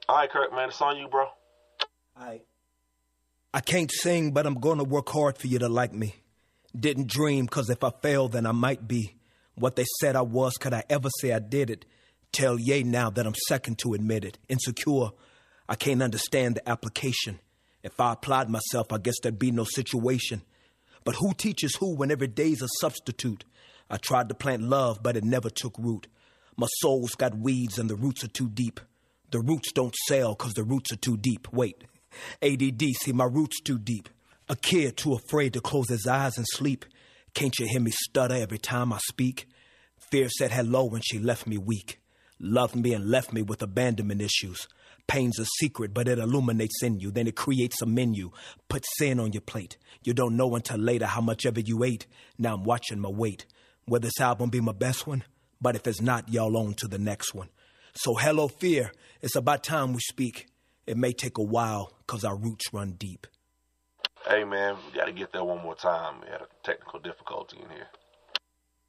All right, Kirk, man, it's on you, bro. I can't sing, but I'm gonna work hard for you to like me. Didn't dream, cause if I fail, then I might be what they said I was. Could I ever say I did it? Tell Ye now that I'm second to admit it. Insecure, I can't understand the application. If I applied myself, I guess there'd be no situation. But who teaches who when every day's a substitute? I tried to plant love, but it never took root. My soul's got weeds and the roots are too deep. The roots don't sell cause the roots are too deep. Wait, ADD, see my roots too deep. A kid too afraid to close his eyes and sleep. Can't you hear me stutter every time I speak? Fear said hello when she left me weak. Loved me and left me with abandonment issues. Pain's a secret, but it illuminates in you. Then it creates a menu. Put sin on your plate. You don't know until later how much of it you ate. Now I'm watching my weight. Will this album be my best one? But if it's not, y'all on to the next one. So hello, fear. It's about time we speak. It may take a while, cause our roots run deep. Hey, man, we got to get that one more time. We had a technical difficulty in here.